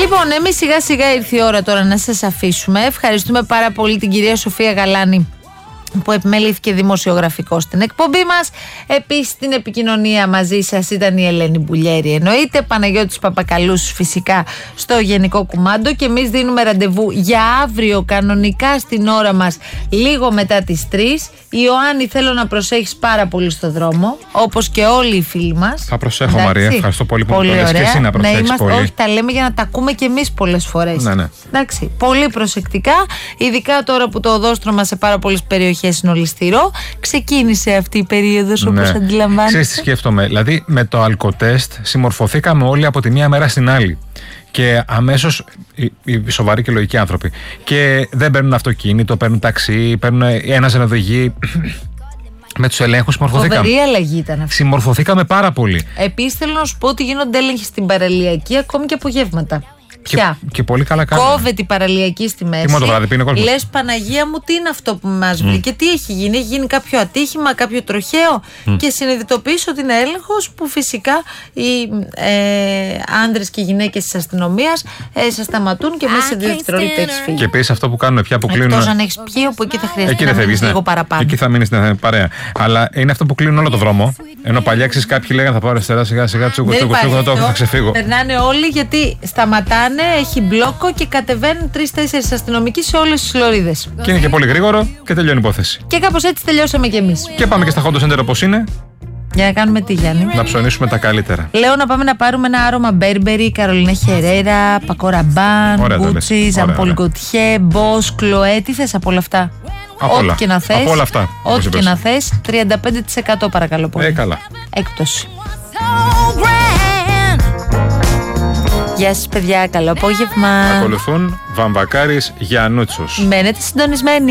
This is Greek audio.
Λοιπόν, εμείς σιγά σιγά ήρθε η ώρα τώρα να σας αφήσουμε. Ευχαριστούμε πάρα πολύ την κυρία Σοφία Γαλάνη που επιμελήθηκε δημοσιογραφικό στην εκπομπή μας. Επίσης στην επικοινωνία μαζί σας ήταν η Ελένη Μπουλιέρη, εννοείται, Παναγιώτης Παπακαλούς φυσικά στο Γενικό Κουμάντο, και εμείς δίνουμε ραντεβού για αύριο κανονικά στην ώρα μας λίγο μετά τις 3. Ιωάννη, θέλω να προσέχεις πάρα πολύ στο δρόμο, όπως και όλοι οι φίλοι μας. Θα προσέχω. Εντάξει. Μαρία, ευχαριστώ πολύ που πολύ το λες, και εσύ να προσέχεις πολύ. Όχι, τα λέμε για να τα ακούμε και εμείς πολλές φορές. Ναι. Εντάξει, πολύ προσεκτικά, ειδικά τώρα που το οδόστρωμα σε πάρα πολλές περιοχές είναι ολισθηρό. Ξεκίνησε αυτή η περίοδος, όπως αντιλαμβάνεσαι. Ξέρεις τι σκέφτομαι, δηλαδή με το αλκοτέστ συμμορφωθήκαμε όλοι από τη μία μέρα στην άλλη. Και αμέσως οι σοβαροί και λογικοί άνθρωποι. Και δεν παίρνουν αυτοκίνητο, παίρνουν ταξί, παίρνουν ένας να οδηγεί. Με τους ελέγχους συμμορφωθήκαμε. Φοβερή αλλαγή ήταν αυτή. Συμμορφωθήκαμε πάρα πολύ. Επίσης θέλω να σου πω ότι γίνονται έλεγχοι στην παραλιακή ακόμη και απογεύματα. Πια. Και πολύ καλά κάνουμε. Κόβεται η παραλιακή στη μέση. Τι μόνο το βράδυ πίνει ο κόσμος. Λες, Παναγία μου, τι είναι αυτό που μας βρήκε, τι έχει γίνει? Έχει γίνει κάποιο ατύχημα, κάποιο τροχαίο? Και συνειδητοποιήσω ότι είναι έλεγχος που φυσικά οι άντρες και οι γυναίκες της αστυνομίας σε σταματούν και μέσα σε 2 δευτερόλεπτα έχεις φύγει. Και επίσης αυτό που κάνουν πια που κλείνουν. Εκτός αν έχεις πιει, όπου εκεί θα χρειαστεί να μείνεις λίγο παραπάνω. Εκεί θα μείνεις στην παρέα. Αλλά είναι αυτό που κλείνουν όλο το δρόμο. Ενώ παλιά κάποιοι λέγανε θα πάω αριστερά, σιγά τσούκο, θα ξεφύγω. Περνάνε όλοι γιατί σταματάνε. Έχει μπλόκο και κατεβαίνουν 3-4 αστυνομικοί σε όλες τις λωρίδες. Και είναι και πολύ γρήγορο και τελειώνει η υπόθεση. Και κάπως έτσι τελειώσαμε κι εμείς. Και πάμε και στα Hot Center όπως είναι. Για να κάνουμε τι, Γιάννη? Να ψωνίσουμε τα καλύτερα. Λέω να πάμε να πάρουμε ένα άρωμα Μπέρμπερι, Καρολίνα Χερέρα, Πακό Ραμπάν, Γκούτσι, Ζαμπόλ Γκοτιέ, Μπος, Κλοέ. Τι θες από όλα αυτά? Ό,τι και να θες. Από όλα αυτά. Ό,τι και να θες. 35% παρακαλώ πολύ. Καλά. Έκπτωση. Γεια σας παιδιά, καλό απόγευμα. Ακολουθούν Βαμβακάρης Γιαννούτσος. Μένετε συντονισμένοι.